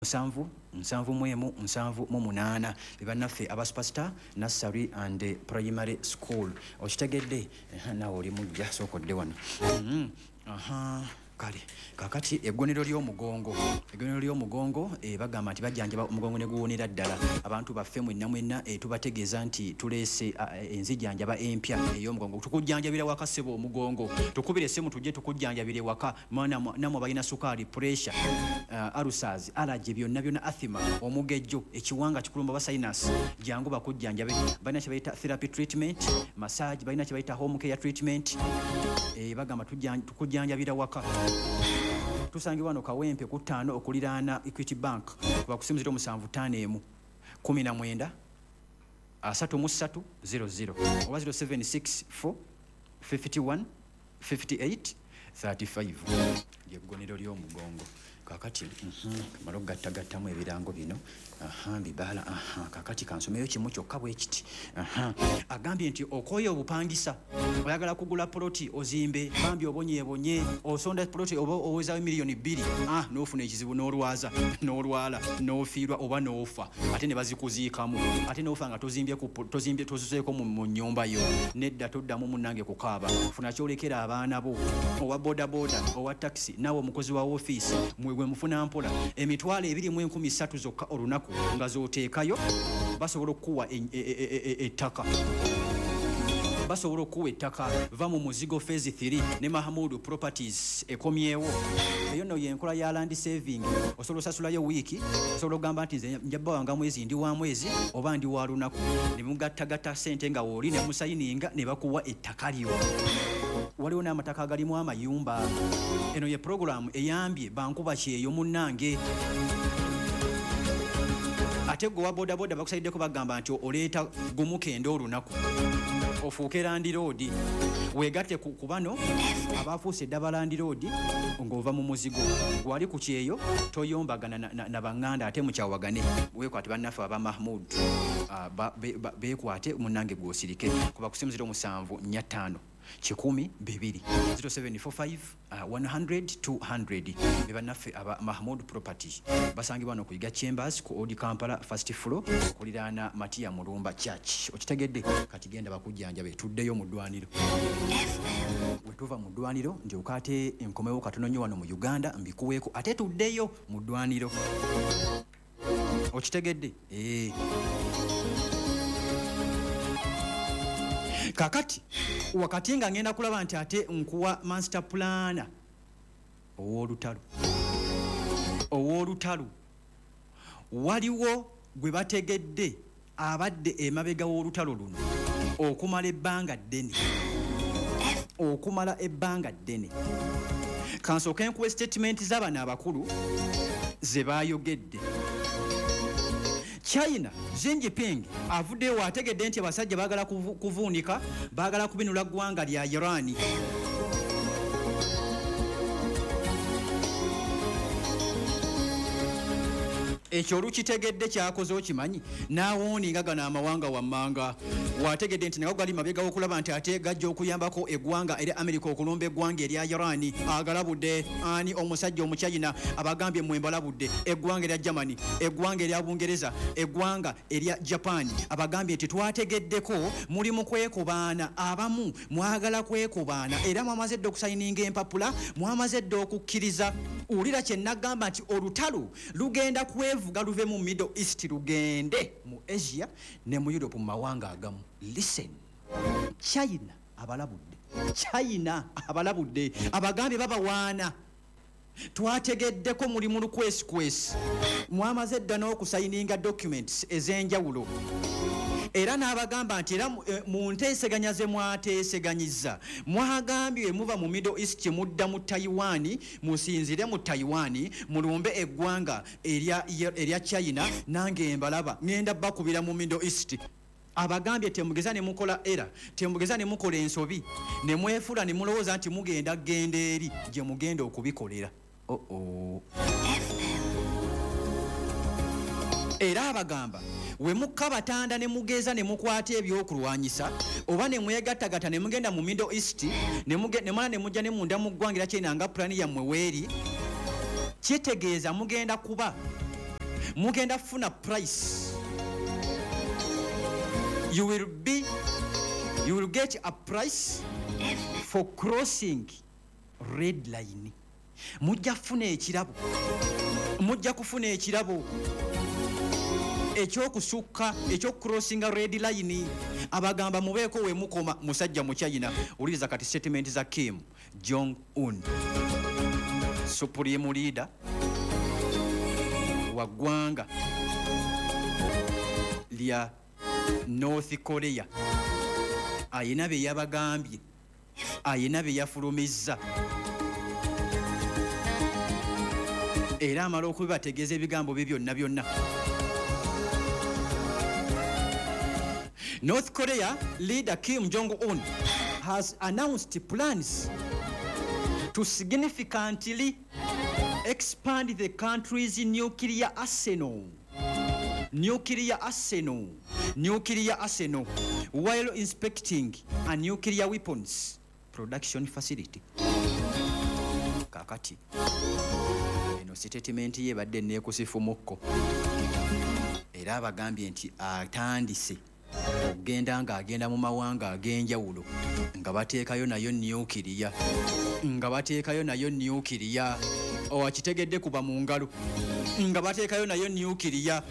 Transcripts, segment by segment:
Nsanvu mwemu nsanvu mu munana bibannaffe aba Superstar Nursery and Primary School okitegedde nawe oli mujja sookodde wano kale kakati eggwaniro ly'omugongo bagamba nti bajjanjaba omugongo ne guwonera ddala abantu baffe mwenna tubategeeza nti tuleese enzijanjaba empya ey'omugongo tukujjanjabira waka ssebo omugongo tukubire essimu tujje tukujjanjabire waka namwe balina sukaali pressure ulcers allergy byonna athima omugejjo ekiwanga kikulumba ba sinus jangu bakujjanjabe balina kye bayita therapy treatment massage balina kye bayita home care treatment bagamba tukujjanjabira waka tusange wano Kawempe ku 5 okuliraana Equity Bank bakusimuzira 751 19 3300 oba 0764 51 58 35 lyeggonero ly'omugongo kakati kamalo gattagattamu ebirango bino bibala kakati kansomeyo kimu kyokka bwe kiti agambye nti okoyo obupangisa oyagala kugula ploti ozimbe bambi obonyeebonye osonda ploti oba oweza miliyoni 2 n'ofuna ekizibu n'olwaza n'olwala n'ofiirwa oba n'ofa ate ne bazikuziikamu ate n'ofa nga tozimbye tozuseeko mu nnyumba yo nedda toddamu munnange kukaaba funa kyolekera abaana bo owa bodaboda owa taxi nawe omukozi wa ofiisi mwegwe mufuna mpola emitwalo 23,000 zokka olunaku nga zooteekayo basobola okuwa ettaka va mu muzigo phase 3 ne Mahamudu Properties ekomyewo eyo no yenkola ya land saving osobola osasulayo wiiki osobola ogamba nti nze njabba wanga mwezi ndi wa mwezi oba ndi wa lunaku ne mugattagatta sente nga wooli ne musayininga ne bakuwa ettaka lyo waliwo n'amataka agalimu amayumba eno ye program eyambye bankuba kyeyo munnange ate gwe wa bodaboda bakusayiddeko bagamba nti oleeta gumukende olunaku ofuuke landiroodi weegatte ku bano abaafuuse eddaba landiroodi ng'ova mu muzigo gwali ku kyeyo toyombagana na baŋŋanda ate mukyawagane weekwate bannaffe aba Mahmud beekwate munnange gw'osirike kuba kusimuzira 745 10 2 0745 100 200 bibannaffe aba Mahmud Property basangibwa no kuyiga Chambers ku Old Kampala first floor okuliraana Matia Mulumba Church okitegedde kati genda bakujjanjabe tuddeyo mu ddwaniro wetuva mu ddwaniro nti okate enkomewo katono nnyo wano mu Uganda mbikuweeko ate tuddeyo mu ddwaniro okitegedde kakati wakati nga ngenda kulaba nti ate nkuwa master planner owoolutalo waliwo gwe bategedde abadde emabega w'olutalo luno okumala ebbanga ddene kansooke nkuwa statement z'abano abakulu ze baayogedde. China Xi Jinping avuddeyo ategedde nti abasajja baagala kuvuunika baagala kubinula ggwanga lya Iran. Ekyo olukitegedde kyakoze okimanyi naawooninga gano amawanga wammanga wategedde nti nago gali mabega okulaba nti ate gajja okuyambako eggwanga eri America okulumba eggwanga erya Iran. Agalabudde ani omusajja omuchina abagambye mwembalabudde eggwanga erya Germany eggwanga erya Bungereza eggwanga erya Japan abagambye nti twategeddeko muli mu kwekobaana abamu mwagala kwekobaana era mwamaze dde okusayininga empapula mwamaze dde okukkiriza ulira kye nagamba nti olutalo lugenda kwevuga luve mu Middle East lugende mu Asia ne mu Europe mu mawanga agamu. Listen, China abalabudde abagambye babawaana twategeddeko muli mu lukwesikwesi mwamaze dda n'okusayininga documents ez'enjawulo era n'abagamba nti era mu nteeseganya ze mwateeseganyiza mwagambye muva mu Middle East mudda mu Taiwan musinzire mu Taiwan mulumbe eggwanga erya China nange mbalaba ngenda bakubira mu Middle East. Abagambye temugeza ne mukola era temugeza ne mukola ensobi ne mwefula ne mulowooza nti mugenda genda eri gye mugenda okubikolera. Era abagamba we mukka batanda ne mugeza ne mukwata ebyokulwanyisa oba ne mwegattagatta ne mugenda mu Middle East ne mujja ne munda mu ggwanga China nga plan yammwe weeri kitegeeza mugenda kuba mugenda kufuna price. You will get a price for crossing red line. Mujja kufuna ekirabo ekyokusukka crossing red line. Abagamba mubeeko we mukoma musajja mu China. Uliza kati statement za Kim Jong-un, supreme leader wa ggwanga lya North Korea. Ayina bye yabagambye, ayina bye yafulumizza, era amala okubibategeeza ebigambo bye byonna. North Korea leader Kim Jong-un has announced plans to significantly expand the country's nuclear arsenal while inspecting a nuclear weapons production facility. Kakati eno statement ye badde nekusifumukko, era abagambye nti atandise okugenda ng'agenda mu mawanga ag'enjawulo nga bateekayo nayo nuclear. Owakitegedde kuba mu ngalo nga bateekayo nayo nuclear.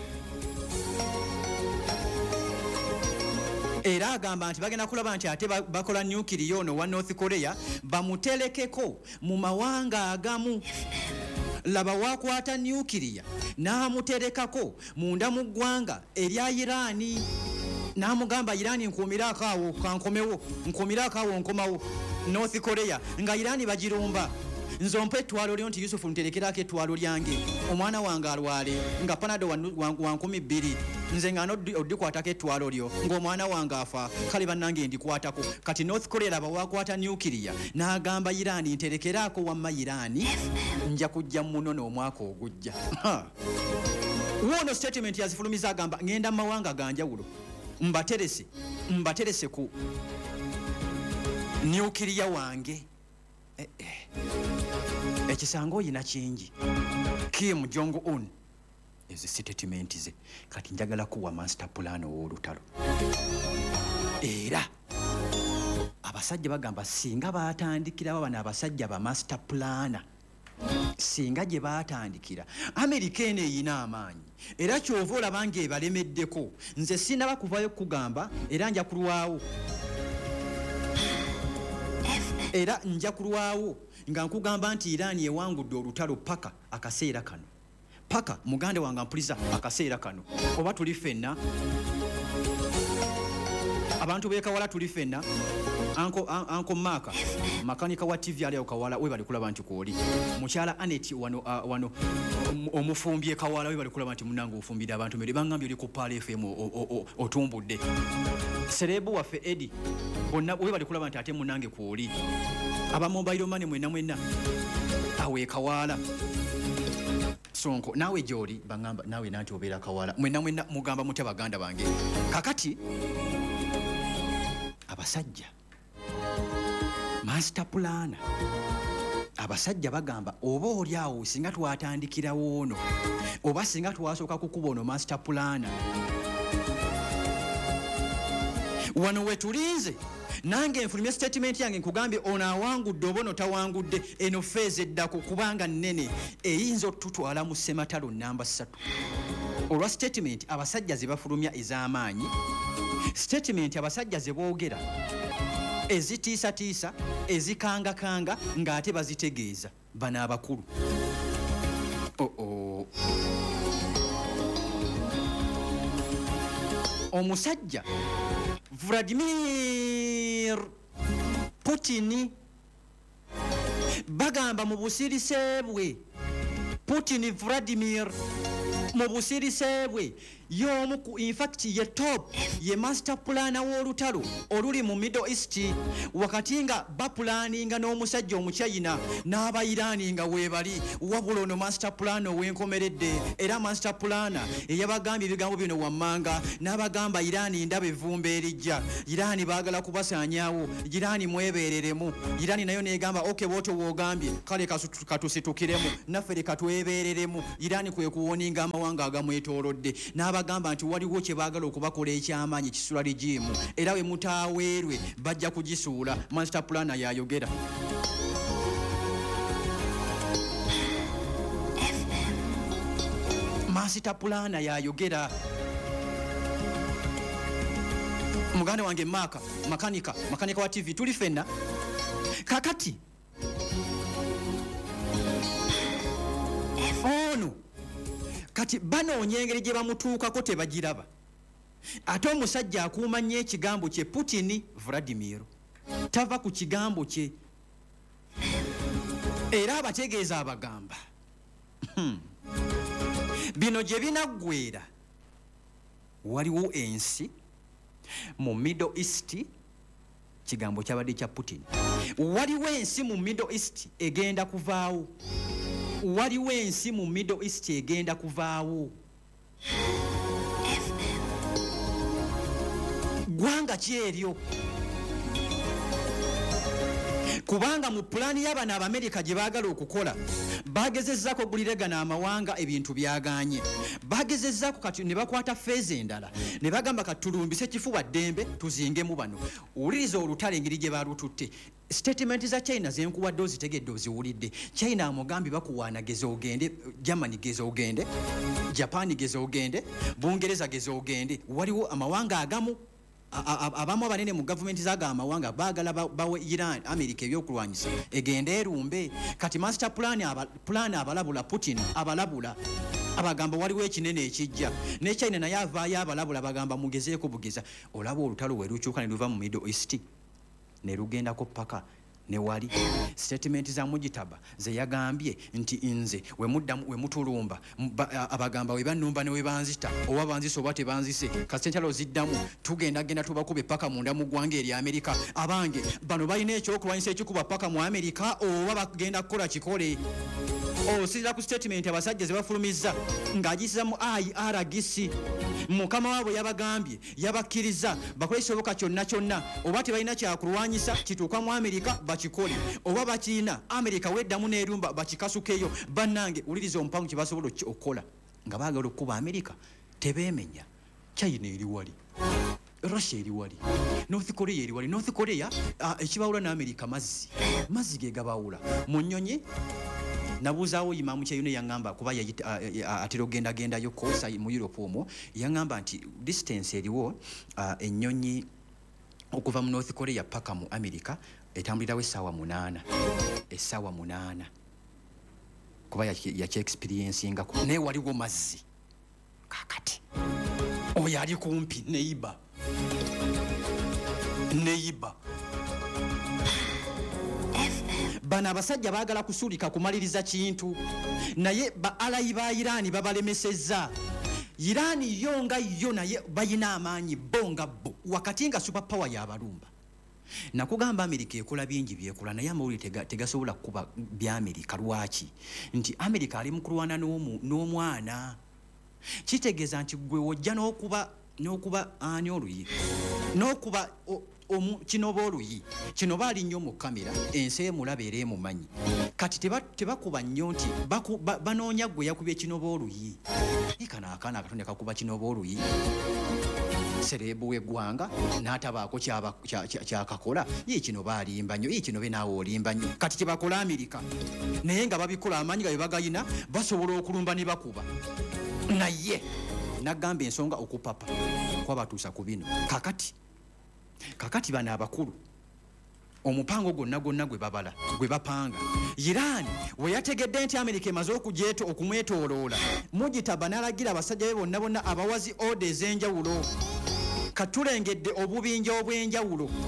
Era agamba nti bagenda kulaba nti ate bakola nuclear ono wa North Korea bamuterekeko mu mawanga agamu. Laba wakwata nuclear n'amuterekako munda mu ggwanga erya Irani, n'amugamba Irani nkumirako awo kankomewo, nkumirako awo nkomawo. North Korea nga Irani bagirumba, nze ompa ettwalo lyo nti Yusufu nterekerako ettwalo lyange, omwana wange alwale nga panado wa 2,000, nze nga oddikwatako ettwalo lyo ng'omwana wange afa, kale bannange ndikwatako. Kati North Korea laba wakwata nuclear n'agamba Irani nterekerako wamma Irani nja kujja munono omwaka ogujja. Wono statement yazifulumiza agamba ngenda mu mawanga ganjawulo mbaterese ku nuclear wange. Ekisango yina kingi. Kim Jong-un ezo statement ze kati njagala kuwa master plan w'olutalo. Era abasajja bagamba singa batandikira bana abasajja ba master plan, singa gye batandikira Amerika eno eyina amaanyi, era kyova olaba ng'ebalemeddeko. Nze sinaba kuvayo kugamba, era nja kulwawo, era nja kulwawo nga nkugamba nti Irani ewangudde olutalo paka akaseera kano, paka mugande wange ampuliza akaseera kano. Oba tuli fenna abantu beekawala, tuli fenna. Anko Maka makanika wa TV ali okawala, we bali kulaba nti kwoli. Mukyala Anet wano omufumbi ekawala, we bali kulaba nti munange ofumbira abantu mbere bangambye oli ku Pale FM otumbudde. Serebu waffe Eddie bonna we bali kulaba nti ate munange kwoli. Aba mobile money mwenna awe ekawala. Sonko nawe joli bangamba nawe nanti obeera kawala mwenna mugamba mutya baganda bange. Kakati abasajja master plan, abasajja bagamba oba oli awo singa twatandikirawo ono, oba singa twasooka kukuba ono master plan, wano wetulinze nange nfulumya statement yange nkugambye ono awangudde oba ono tawangudde. Eno feezi eddako kubanga nnene eyinza otutwala mu ssematalo namba 3 olwa statement abasajja ze bafulumya ez'amaanyi, statement abasajja ze boogera ezitiisatiisa, ezikangakanga ng'ate bazitegeeza bano abakulu. Omusajja Vladimir Putin bagamba mu busirise bwe, Putin Vladimir mu busirise bwe y'omu in fact ye top ye master planner w'olutalo oluli mu Middle East wakati nga bapulaninga n'omusajja omuchina n'abayirani nga weebali wabula ono master planner w'enkomeredde era master planner eyabagambye ebigambo bino wammanga n'abagamba Irani ndaba evvumba erijja Irani baagala kubasaanyaawo Irani mwebeereremu Irani nayo neegamba okay bw'otyo woogambye kale katusitukiremu naffe leka twebeereremu Irani kwe kuwoninga amawanga agamwetoolodde n'abagamba nti waliwo kye baagala okubakola ekyamaanyi kisula ligimu era we mutaaweerwe bajja kugisuula master planner yayogera master planner yayogera muganda wange makanika wa TV tuli fenna kakati ono kati banoonya engeri gye bamutuukako tebagiraba ate omusajja akuuma nnyo ekigambo kye Putin Vladimir tava ku kigambo kye era abategeeza abagamba bino gye binaggweera waliwo ensi mu Middle East kigambo kyabadde kya Putin waliwo ensi mu Middle East egenda kuvaawo waliwo ensi mu Middle East egenda kuvaawo gwanga kyeryo kubanga mu pulaani y'abana Abamerika gye baagala okukola bagezezzaako guliregana amawanga ebintu byaganye bagezezzaako kati ne bakwata feezi endala ne bagamba kati tulumbise kifuba ddembe tuzingemu bano owuliriza olutale engeri gye balututte statement za China zenkuwadde ozitegedde oziwulidde China amugambye bakuwaana geze ogende Germany geze ogende Japan geze ogende Bungereza geze ogende waliwo amawanga agamu abamu abanene mu gavumenti zaga amawanga baagala bawe Iran America ebyokulwanyisa egende erumbe kati master plan abalabula Putin abalabula abagamba waliwo ekinene ekijja ne China naye avaayo abalabula bagamba mugezeeko bugeza olaba olutalo we lukyuka ne luva mu Middle East ne lugendako paka ne wali statement za Mujitaba ze yagambye nti nze we mutulumba abagamba we bannumba ne we banzita oba banzise oba tebanzise kasentalo ziddamu tugenda tubakube paka munda mu ggwanga eri Amerika abange bano balina ekyokulwanyisa ekikuba paka mu Amerika oba bagenda kukola kikole osirira ku statement abasajja ze bafulumizza ng'agisiza mu IRGC mukama waabwe yabagambye yabakkiriza bakola ekisoboka kyonna oba tebalina kyakulwanyisa kituuka mu Amerika bakikole oba bakirina Amerika weddamu n'erumba bakikasukeyo bannange uliriza omupango kye basobola okukola nga baagala okuba Amerika tebeemenya China eri wali Russia eri wali North Korea eri wali North Korea ekibawula n'Amerika mazzi ge gabawula mu nnyonyi nabuuzaawo imamu kyeyune yangamba kuba atera ogendagendayo kosa mu Europe omwo yangamba nti distance eriwo ennyonyi okuva mu North Korea paka mu America etambulirawo essaawa 8 kuba yaki experiencinga ne waliwo mazzi kakati oyo ali kumpi neighbor bana abasajja baagala kusuulika kumaliriza kintu naye ba alayi ba Irani babalemesezza Irani yonga yo naye bayina amaanyi bonga bo wakati nga super power y'abalumba nakugamba Amerika ekola bingi byekola naye amawulire tegasobola kuba bya Amerika lwaki nti Amerika ali mu kulwana n'omwana kitegeeza nti gwe wojja n'okuba ani oluyi n'okuba kinoba oluyi kino baali nnyo mu kamera ensi emulaba era emumanyi kati tebakuba nnyo nti banoonya gwe yakubye kinoba oluyi ekana akaana akatonde kakuba kinoba oluyi serebu w'eggwanga n'atabaako kyakakola ye kino baalimba nnyo ye kino be naawe olimba nnyo kati kyebakola Amerika naye nga babikola amaanyi ga bye bagayina basobola okulumba ne bakuba naye nagamba ensonga okupapa kwabatuusa ku bino kakati bano abakulu omupango gonna gwe bapanga Iran we yategedde nti Amerika emaze okumwetooloola Mujitaba n'alagira abasajja be bonna abawazi order ez'enjawulo katulengedde obubinja obw'enjawulo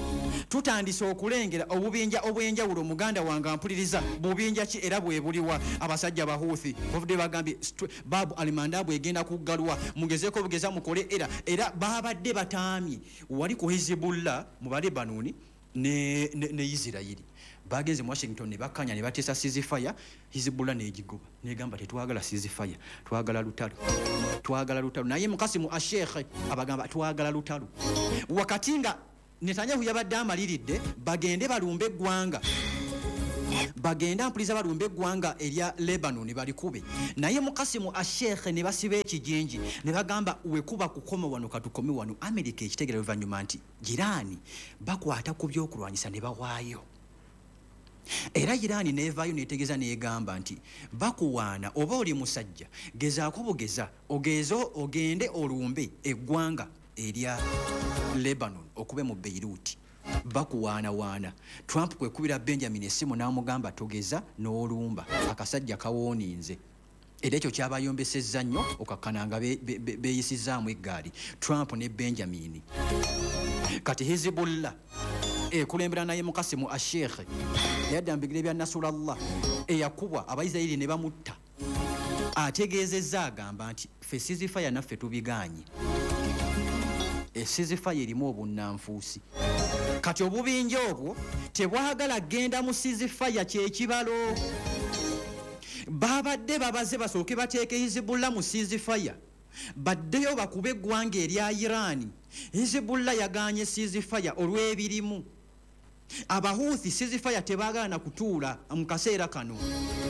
tutandise okulengera obubinja obwenjawulo. Muganda wange ampuliriza, bubinja ki era bwe buliwa? Abasajja Bahuthi bavudde bagambye Babu Al-Mandab egenda kuggalwa, mugezeeko bugeza mukole era babadde bataamye wali ku Hizbullah mu Balebanoni ne Isiraeli. Bagenze mu Washington ne bakkanya ne bateesa ceasefire. Hizbullah n'egigoba n'egamba tetwagala ceasefire, twagala lutalo. Naye Mukasimu Ashekhe abagamba twagala lutalo. Wakati nga Netanyahu yabadde amaliridde bagende balumbe eggwanga, bagenda ampuliza balumbe eggwanga erya Lebanon balikube. Naye Mukasimu Ashekhe ne basiba ekijinji ne bagamba wekuba kukoma wano katukome wano. Amerika ekitegera luvannyuma nti Jirani bakwata ku byokulwanyisa ne bawaayo. Era Irani nevayo netegeeza negamba nti bakuwaana oba oli musajja gezaako bugeza ogende olumbe eggwanga erya Lebanon okube mu Beirut. Bakuwaana. Trump kwekubira Benjamin essimu n'amugamba togeza n'olumba, akasajja kawooninze. Era ekyo kyabayombesezza nnyo okakkananga beeyisizaamu eggaali Trump ne Benjamin. Kati Hizbullah ekulembera naye Mukasimu Ashekhe yadda mbigire bya Nasrallah eyakubwa Abayisirayiri ne bamutta. Ategeezezza agamba nti ffe ceasefire naffe tubiganye. Ceasefire erimu obunnanfuusi. Kati obubinja obwo tebwagala genda mu ceasefire kyekibalo. Babadde babaze basooke bateeke Hizbullah mu ceasefire, baddeyo bakube eggwanga erya Iran. Hizbullah yaganye ceasefire olw'ebirimu. Abahuthi ceasefire tebaagala na kutuula mu kaseera kano.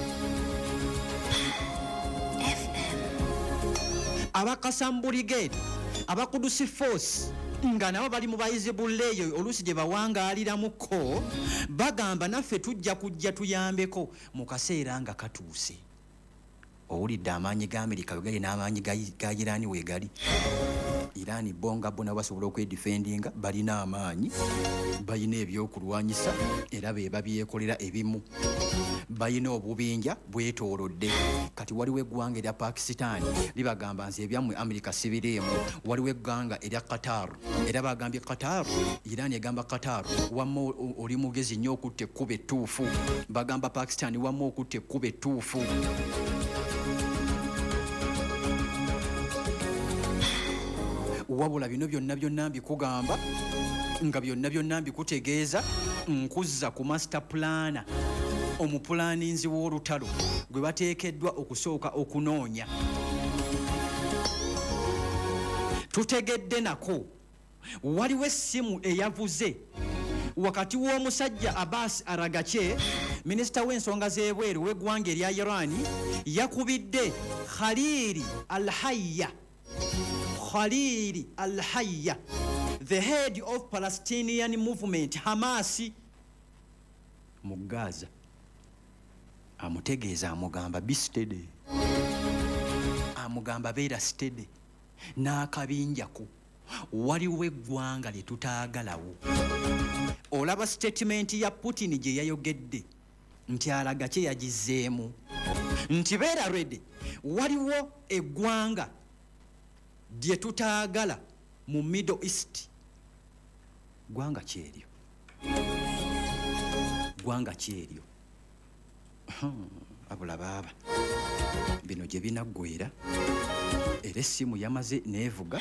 Abakasam Brigade, Abakudusi Force nga nabo bali mu Hizbullah eyo oluusi gye bawangaaliramuko, bagamba naffe tujja kujja tuyambeko mu kaseera nga katuuse. Owulidde amaanyi ga Amerika wegali n'amaanyi ga Irani wegali. Irani bonga bona basobola okwedifendinga, balina amaanyi, balina ebyokulwanyisa era be babyekolera ebimu. Balina obubinja bwetoolodde. Kati waliwo eggwanga erya Pakistan libagamba nti ebyammwe Amerika sibiriimu. Waliwo eggwanga erya Qatar era bagambye Qatar, Irani egamba Qatar wamma oli mugezi nnyo okutta ekkuba ettuufu. Bagamba Pakistan wamma okutta ekkuba ettuufu. Wabula bino byonna mbikugamba nga byonna mbikutegeeza nkuzza ku master planner, omupulaninzi w'olutalo gwe bateekeddwa okusooka okunoonya. Tutegedde nako waliwo essimu eyavuze wakati w'omusajja Abbas Aragache, minisita w'ensonga z'ebweru w'eggwanga erya Iran, yakubidde Khalil al-Hayya, the head of Palestinian movement Hamas mu Gaza. Amutegeeza amugamba be steady, amugamba beera steady. N'akabinjako waliwo eggwanga lye tutaagalawo. Olaba statement ya Putin gye yayogedde nti Aragache yagizeemu nti beera ready, waliwo eggwanga lye tutaagala mu Middle East. Gwanga kyeryo abula baaba bino gye binaggwera. Era essimu yamaze neevuga,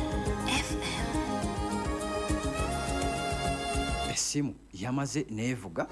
essimu yamaze neevuga.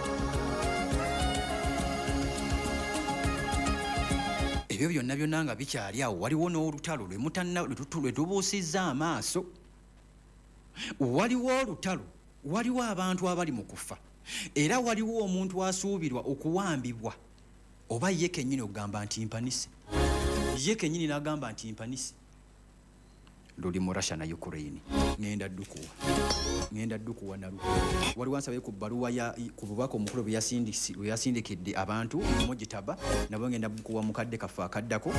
Ebyo byonna nga bikyali awo. Waliwo n'olutalo lwe tubuusizza amaaso. Waliwo olutalo, waliwo abantu abali mu kufa, era waliwo omuntu asuubirwa okuwambibwa. Oba ye kennyini okugamba nti mpanise, ye kennyini n'agamba nti mpanise. Luli mu Russia na Ukraine. Ngenda ddukuwa nalu. Waliwo ansabe ku bbaluwa ku bubaka omukulu bwe yasindikidde abantu mugitaba, nabo ngenda bukuwa mukadde kaffe akaddako.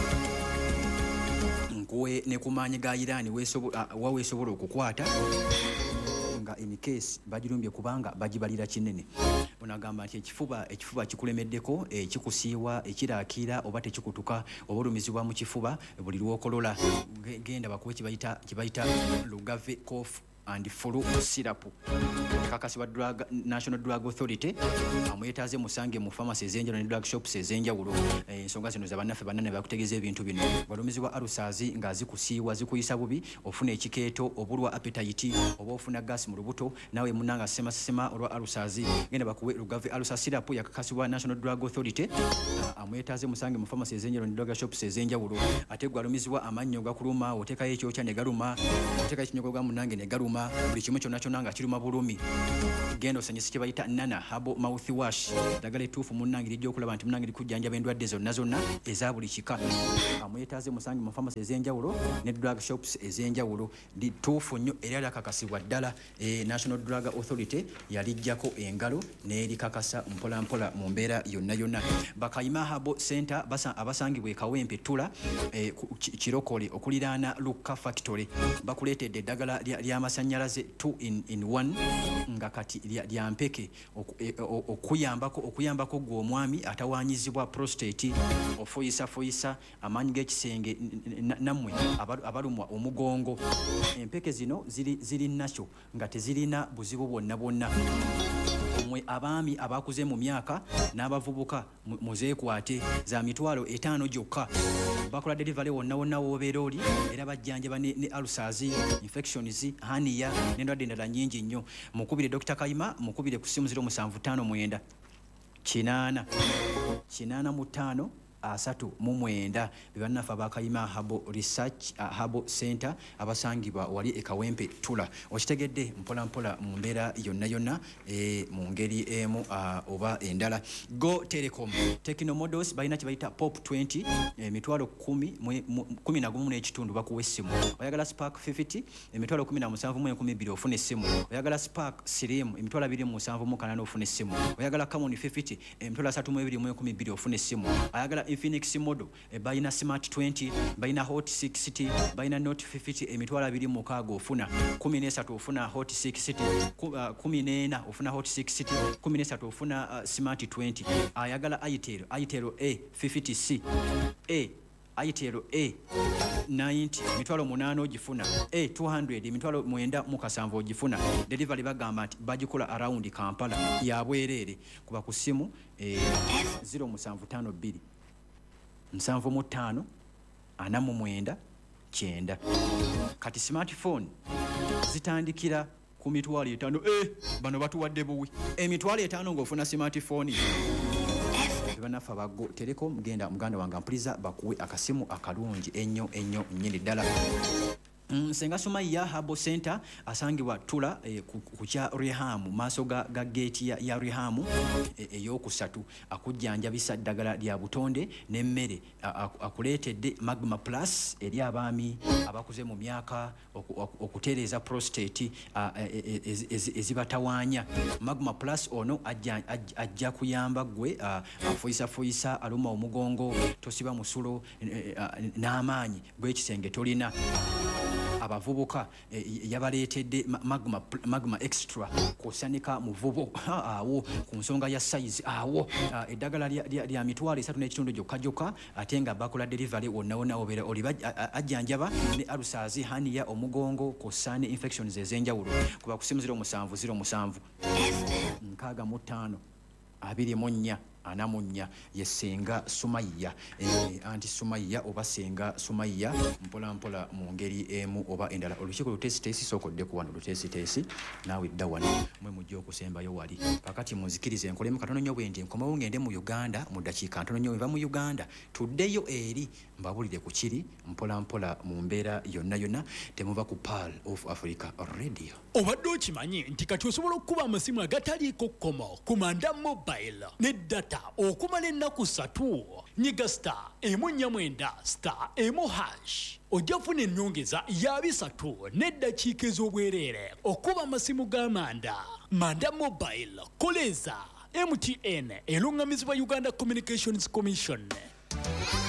Nkuwe ne ku maanyi ga Iran weesobola okukwata nga in case bagirumbye kubanga bagibalira kinene. Onagamba nti ekifuba kikulemeddeko, ekikusiiwa, ekiraakira oba tekikutuka, oba olumizibwa mu kifuba buli lwokolola, genda bakuwe kibayita Lugave cough and fulu syrup kakasibwa National Drug Authority amwetaaze musange mu pharmacy ezenjawulo ne drug shops ezenjawulo. Ensonga zino za bannaffe bannane bakutegeeza ebintu bino. Balumizibwa alusazi nga zikusiiwa zikuyisa bubi, ofuna ekikeeto, obulwa appetite, oba ofuna gas mu lubuto, nawe munanga sema olwa alusazi, genda bakuwe Lugave alusa syrup yakakasibwa National Drug Authority amwetaaze musange mu pharmacy ezenjawulo ne drug shops ezenjawulo. Ate gwalumizibwa amannyo gakuluma, oteekayo ekyokya ne galuma, oteekayo ekinyogo gwa munange ne galuma, buli kimu kyonna nga kiruma bulumi. Genda osanyise kye bayita Nana Herbal Mouthwash, ddagala ettuufu munnange lijja okulaba nti munnange likujjanjaba endwadde zonna eza buli kika. Amwetaaze musange mu pharmacy ezenjawulo ne drug shops ezenjawulo. Lituufu nnyo era lyakakasibwa ddala. National Drug Authority yalijjako engalo n'erikakasa mpolampola mu mbeera yonna. Bakayima Herbal Center abasangibwa e Kawempe Tula Kirokole okuliraana Luka Factory bakuleetedde eddagala ly'amasannyalaze 2 in 1 nga kati lya mpeke okuyambako gw'omwami atawaanyizibwa prostate, ofuyisa amaanyi g'ekisenge nammwe abalumwa omugongo. Empeke zino ziri nakyo nga tezirina buzibu bwonna. Mwe abaami abakuze mu myaka n'abavubuka muzeekwate za mitwalo 5 gyokka. Bakola delivery wonna w'obeera oli era bajjanjaba ne ulcers, infections, hernia n'endwadde endala nnyingi nnyo. Mukubire Dr. Kayima, mukubire ku ssimu 0759 885 39 bibannaffe abakayima Herbal Center abasangibwa wali e Kawempe Tula. Okitegedde mpolampola mu mbeera yonna mu ngeri emu oba endala. Go Telecom Tecno Models balina kye bayita Pop 20 emitwalo 11 n'ekitundu bakuwa essimu. Oyagala Spark 50 emitwalo 17,12 ofuna essimu. Oyagala Spark Slim emitwalo 27,8 ofuna essimu. Oyagala Camon 50 emitwalo 32,12 ofuna essimu. Ayagala Infinix model bayina Smart 20, bayina Hot 60, bayina Note 50 emitwalo 26 ofuna 13 ofuna Hot 60, 14 ofuna Hot 60, 13 ofuna Smart 20. Ayagala Itel A50C Itel A90 mitwalo 8 ogifuna, A200 mitwalo 9 ogifuna. Delivery bagamba nti bagikola around Kampala ya bwerere. Kuba ku simu 0752 75 49 9. Kati smartphone zitandikira ku mitwalo 5. Bano batuwadde buwi emitwalo 5 ng'ofuna smartphone. Banafa bago Telecom genda muganda wange ampuliza bakuwe akasimu akalungi ennyo nnyini ddala. Senga Sumaya Herbal Center asangibwa Tula ku kya Reham maaso ga gate ya Reham eyokusatu akujjanjabisa ddagala lya butonde n'emmere akuleetedde Magma Plus eri abaami abakuze mu myaka okutereeza prostate ezibatawaanya. Magma Plus ono ajja kuyamba gwe afuyisa aluma omugongo, tosiba musulo n'amaanyi gw'ekisenge tolina. Abavubuka yabaleetedde magma extra kusanika muvubo awo ku nsonga ya size awo eddagala lya mitwalo 3 n'ekitundu gyokka ate nga bakola delivery wonna obeera oli ajjanjaba ne ulcers, hernia, omugongo kusane infections ezenjawulo. Kuba ku simu 0707 65 24 anamunya yesenga Sumaya anti Sumaya oba senga Sumaya mpola mu ngeri emu oba endala. Olukiiko lutesitesi sokodde ku wano lutesitesi naawe dda wano mwe mujja okusembayo wali kakati muzikirize enkolemu katono nnyo bwendi nkomawo ngende mu Uganda mu ddakiika ntono nnyo nva mu Uganda tuddeyo eri mbabulire ku kiri mpola mu mbeera yonna temuva ku Pearl of Africa Radio. Obadde okimanyi nti kati osobola okuba amasimu agataliiko kkomo ku Manda Mobile ne data okumala ennaku 3 nyiga *149*1# ojja kufuna ennyongeza ya 3 n'eddakiika ez'obwereere okuba amasimu g'Amanda. Manda Mobile koleza MTN elungamizibwa Uganda Communications Commission.